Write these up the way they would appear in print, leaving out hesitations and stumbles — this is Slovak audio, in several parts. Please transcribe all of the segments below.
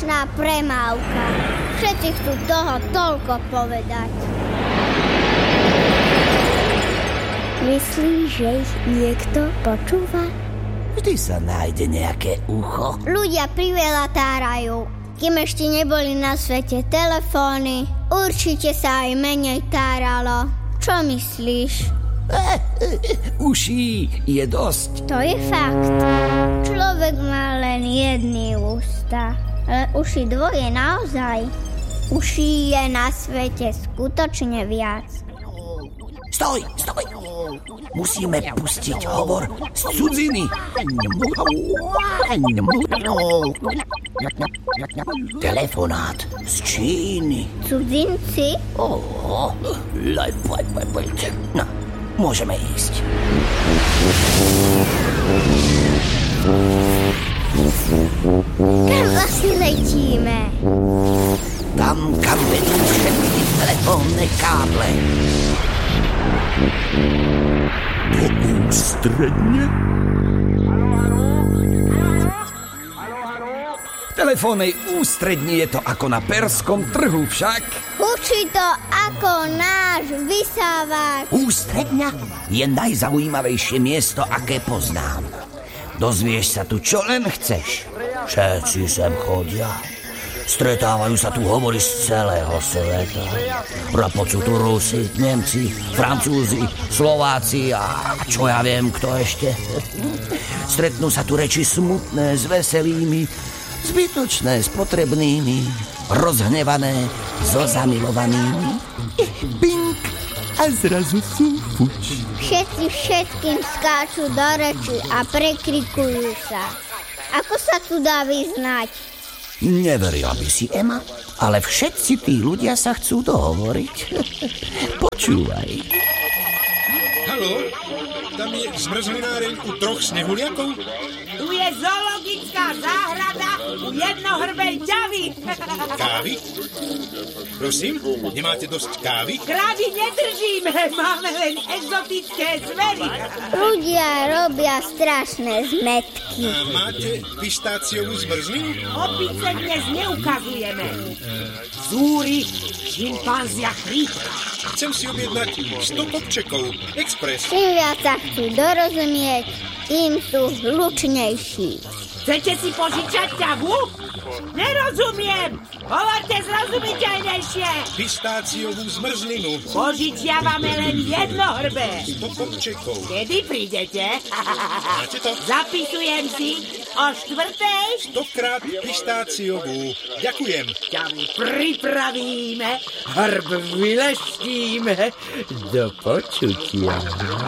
strašná premávka. Všetci chcú toho toľko povedať. Myslíš, že ich niekto počúva? Vždy sa nájde nejaké ucho. Ľudia priveľa tárajú. Kým ešte neboli na svete telefóny, určite sa aj menej táralo. Čo myslíš? Uší je dosť. To je fakt. Človek má len jedny ústa, ale uši dvoje naozaj. Uší je na svete skutočne viac. Stoj! Musíme pustiť hovor z cudziny. Telefonát z Číny. Cudzinci? No, môžeme ísť. Kam asi letíme? Tam, kam vedú všetky telefónne káble. Do ústredne? V telefónnej ústredni je to ako na perskom trhu však. Učí to ako náš vysávač. Ústredňa je najzaujímavejšie miesto, aké poznám. Dozvieš sa tu, čo len chceš. Všetci sem chodia. Stretávajú sa tu hovory z celého sveta. Rapocú tu Rusi, Nemci, Francúzi, Slováci a čo ja viem, kto ešte. Stretnú sa tu reči smutné s veselými, zbytočné s potrebnými, rozhnevané so zamilovanými. Bing! A zrazu sú fuč. Všetci všetkým skáču do reči a prekrikujú sa. Ako sa tu dá vyznať? Neverila by si, Ema, ale všetci tí ľudia sa chcú dohovoriť. Počúvaj. Haló, tam je zmrzlináreň u 3 snehuliakov? Tu je zoologická záhrada u jednohrbej ťavy. Kávy? Prosím, nemáte dosť kávy? Kravy nedržíme, máme len exotické zvery. Ľudia robia strašné zmetky. A máte pistáciovú zmrzlinu? Opice dnes neukazujeme. Zúry, šimpanzia chrípka. Chcem si objednať 100 kopčekov, express. Čím viac sa chcú dorozumieť, tým sú hlučnejší. Chcete si požičať ťavu? Nerozumiem! Hovorte zrozumiteľnejšie! Pistáciovú zmrzlinu. Požičiavame len jednohrbé. 100 kopčekov. Kedy prídete? Máte to? Zapisujem si o 4:00. 100-krát pistáciovú. Ďakujem. Ťavu pripravíme, hrb vyleštíme. Do počutia.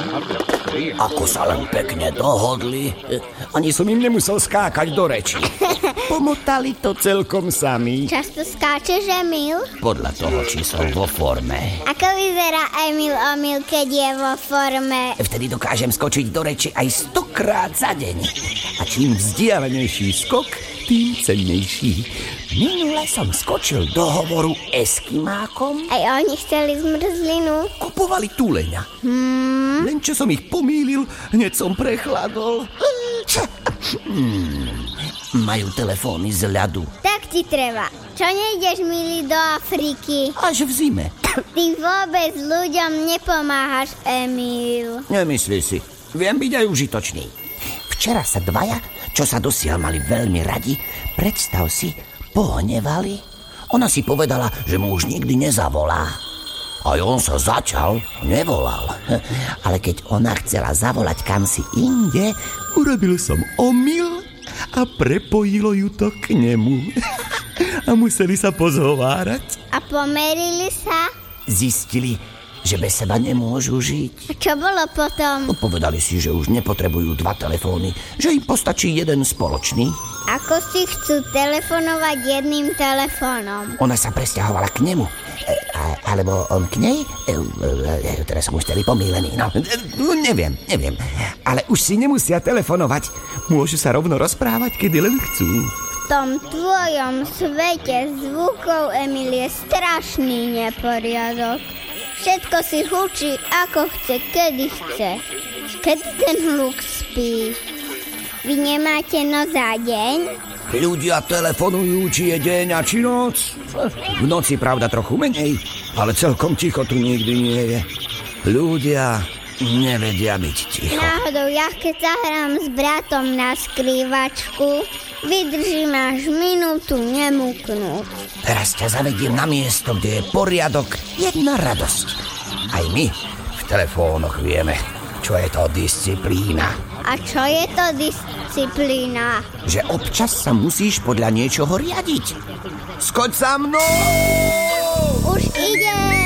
Ako sa len pekne dohodli. Ani som im nemusel skákať do reči. Pomotali to celkom sami. Často skáčeš, Emil? Podľa toho, či som vo forme. Ako vyzerá Emil Omil, keď je vo forme? Vtedy dokážem skočiť do reči aj 100-krát za deň. A čím vzdialenejší skok, tým cennejší. Minule som skočil do hovoru Eskimákom. Aj oni chceli zmrzlinu. Kupovali tuleňa. Len čo som ich pomýlil, hneď som prechladol. Majú telefóny z ľadu. Tak ti treba. Čo nejdeš, milý, do Afriky? Až v zime. Ty vôbec ľuďom nepomáhaš, Emil. Nemyslí si. Viem byť aj užitočný. Včera sa dvaja, čo sa dosiaľ mali veľmi radi, predstav si, pohnevali. Ona si povedala, že mu už nikdy nezavolá. Aj on sa začal, nevolal. Ale keď ona chcela zavolať kamsi inde, urobil som omyl a prepojilo ju to k nemu. A museli sa pozhovárať. A pomerili sa? Zistili, že bez seba nemôžu žiť. A čo bolo potom? Povedali si, že už nepotrebujú 2 telefóny, že im postačí jeden spoločný. Ako si chcú telefonovať jedným telefónom? Ona sa presťahovala k nemu. Alebo on k nej? Teraz som už celý pomýlený. No, neviem. Ale už si nemusia telefonovať. Môžu sa rovno rozprávať, kedy len chcú. V tom tvojom svete zvukov, Emil, je strašný neporiadok. Všetko si hučí, ako chce, kedy chce. Keď ten hluk spí. Vy nemáte noc za deň? Ľudia telefonujú, či je deň a či noc. V noci, pravda, trochu menej, ale celkom ticho tu nikdy nie je. Ľudia nevedia byť ticho. Náhodou ja keď zahrám s bratom na skrývačku, vydržím až minútu nemúknúť. Teraz ťa zavediem na miesto, kde je poriadok, jedna radosť. Aj my v telefónoch vieme, čo je to disciplína. A čo je to disciplína? Že občas sa musíš podľa niečoho riadiť. Skoč za mnou! Už idem!